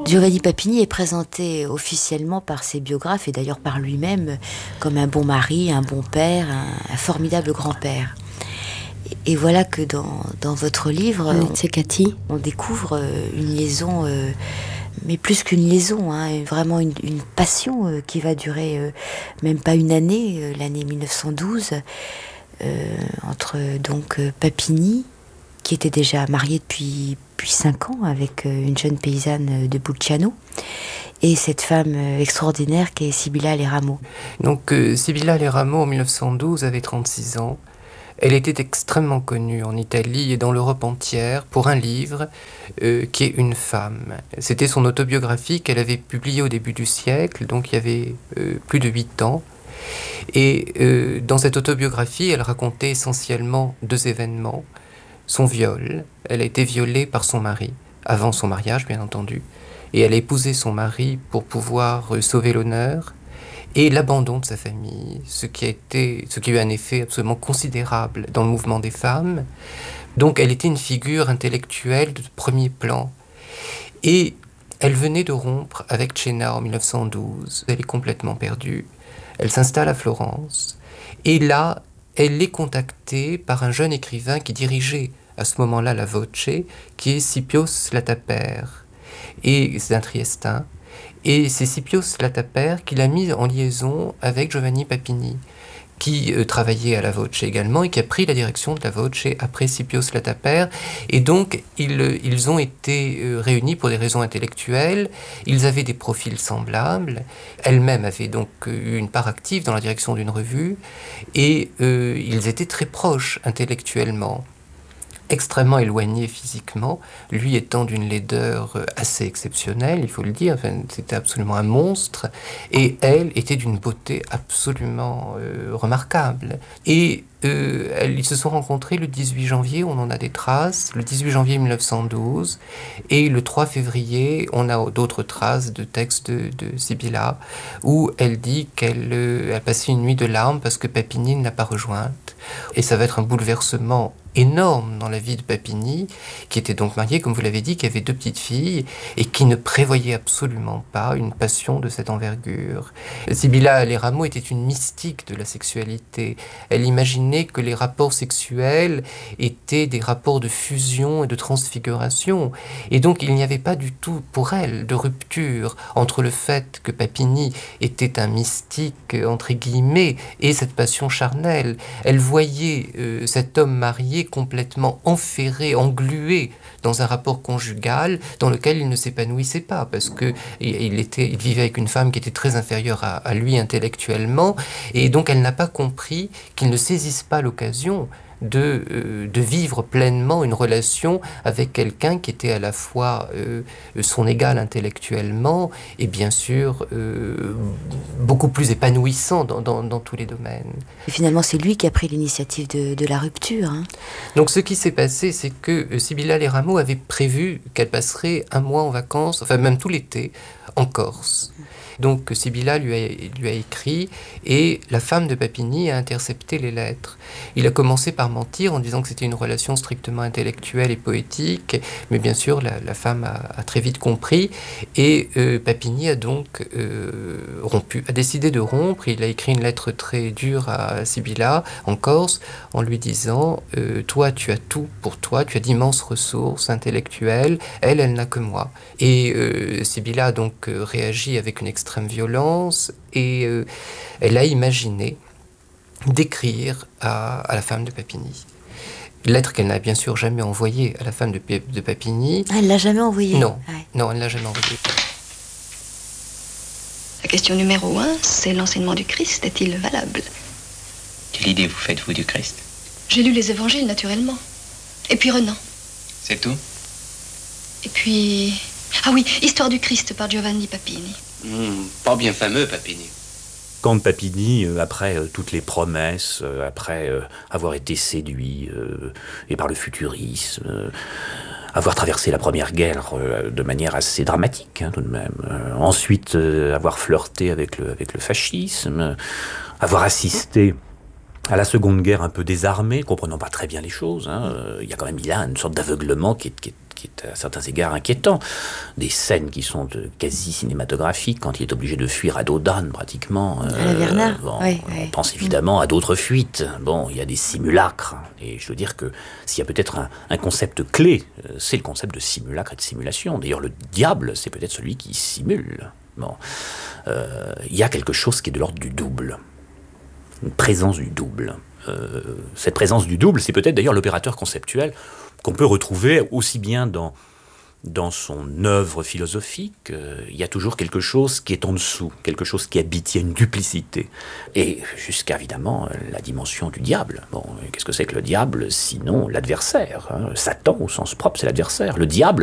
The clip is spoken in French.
Giovanni Papini est présenté officiellement par ses biographes et d'ailleurs par lui-même comme un bon mari, un bon père, un formidable grand-père. Et voilà que dans votre livre, c'est Cathy. On découvre une liaison, mais plus qu'une liaison, hein, vraiment une passion qui va durer même pas une année, l'année 1912, entre donc Papini, qui était déjà marié depuis 5 ans avec une jeune paysanne de Bulciano, et cette femme extraordinaire qui est Sibilla Leramo. Donc Sibilla Leramo en 1912 avait 36 ans. Elle était extrêmement connue en Italie et dans l'Europe entière pour un livre qui est Une femme. C'était son autobiographie qu'elle avait publiée au début du siècle, donc il y avait plus de 8 ans. Et dans cette autobiographie, elle racontait essentiellement 2 événements. Son viol, elle a été violée par son mari, avant son mariage bien entendu, et elle a épousé son mari pour pouvoir sauver l'honneur, et l'abandon de sa famille, ce qui a eu un effet absolument considérable dans le mouvement des femmes. Donc elle était une figure intellectuelle de premier plan. Et elle venait de rompre avec Cena en 1912, elle est complètement perdue, elle s'installe à Florence, et là, elle est contactée par un jeune écrivain qui dirigeait à ce moment-là la Voce, qui est Scipios Latapère. Et c'est un Triestin. Et c'est Scipios Latapère qui l'a mis en liaison avec Giovanni Papini, qui travaillait à la Voce également et qui a pris la direction de la Voce après Scipios Latapère. Et donc, ils ont été réunis pour des raisons intellectuelles. Ils avaient des profils semblables. Elle-même avait donc eu une part active dans la direction d'une revue. Et ils étaient très proches intellectuellement, extrêmement éloignés physiquement, lui étant d'une laideur assez exceptionnelle, il faut le dire, enfin, c'était absolument un monstre, et elle était d'une beauté absolument remarquable. Et ils se sont rencontrés le 18 janvier, on en a des traces, le 18 janvier 1912, et le 3 février, on a d'autres traces de textes de Sibilla, où elle dit qu'elle a passé une nuit de larmes parce que Papini ne l'a pas rejointe. Et ça va être un bouleversement énorme dans la vie de Papini, qui était donc marié, comme vous l'avez dit, qui avait 2 petites filles, et qui ne prévoyait absolument pas une passion de cette envergure. Sibilla Leramo était une mystique de la sexualité. Elle imaginait que les rapports sexuels étaient des rapports de fusion et de transfiguration. Et donc il n'y avait pas du tout pour elle de rupture entre le fait que Papini était un mystique, entre guillemets, et cette passion charnelle. Elle voyait cet homme marié complètement enferré, englué dans un rapport conjugal dans lequel il ne s'épanouissait pas, parce que il vivait avec une femme qui était très inférieure à lui intellectuellement, et donc elle n'a pas compris qu'il ne saisisse pas l'occasion de vivre pleinement une relation avec quelqu'un qui était à la fois son égal intellectuellement et bien sûr beaucoup plus épanouissant dans tous les domaines. Et finalement, c'est lui qui a pris l'initiative de la rupture. Hein. Donc ce qui s'est passé, c'est que Sibilla Leramo avait prévu qu'elle passerait un mois en vacances, enfin même tout l'été, en Corse. Donc Sibilla lui a écrit et la femme de Papini a intercepté les lettres. Il a commencé par mentir en disant que c'était une relation strictement intellectuelle et poétique, mais bien sûr la femme a très vite compris et Papini a donc a décidé de rompre. Il a écrit une lettre très dure à Sibilla en Corse en lui disant toi tu as tout pour toi, tu as d'immenses ressources intellectuelles, elle n'a que moi. Et Sibilla a donc réagi avec une extrême violence et elle a imaginé d'écrire à la femme de Papini. Lettre qu'elle n'a bien sûr jamais envoyée à la femme de Papini. Ah, elle l'a jamais envoyée? Non, ouais. Non, elle ne l'a jamais envoyée. La question numéro 1, c'est l'enseignement du Christ, est-il valable? Quelle idée vous faites-vous du Christ? J'ai lu les évangiles, naturellement. Et puis Renan. C'est tout? Et puis... Ah oui, Histoire du Christ par Giovanni Papini. Pas bien fameux, Papini. Quand Papini, après toutes les promesses, après avoir été séduit et par le futurisme, avoir traversé la Première Guerre de manière assez dramatique, hein, tout de même, ensuite avoir flirté avec le fascisme, avoir assisté à la Seconde Guerre un peu désarmé, comprenant pas très bien les choses, hein, il y a quand même là une sorte d'aveuglement qui qui est à certains égards inquiétant. Des scènes qui sont quasi cinématographiques, quand il est obligé de fuir à dos d'âne, pratiquement. À la Bernard, oui. On pense évidemment à d'autres fuites. Bon, il y a des simulacres. Et je veux dire que s'il y a peut-être un concept clé, c'est le concept de simulacre et de simulation. D'ailleurs, le diable, c'est peut-être celui qui simule. Bon, il y a quelque chose qui est de l'ordre du double. Une présence du double. Cette présence du double, c'est peut-être d'ailleurs l'opérateur conceptuel qu'on peut retrouver aussi bien dans son œuvre philosophique. Il y a toujours quelque chose qui est en dessous, quelque chose qui habite, il y a une duplicité. Et jusqu'à évidemment la dimension du diable. Bon, qu'est-ce que c'est que le diable sinon l'adversaire, hein? Satan au sens propre, c'est l'adversaire. Le diable,